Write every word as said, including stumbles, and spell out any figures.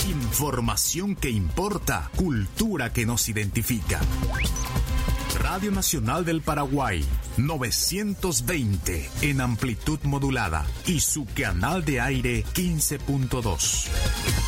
Información que importa, cultura que nos identifica. Radio Nacional del Paraguay, novecientos veinte en amplitud modulada y su canal de aire quince punto dos.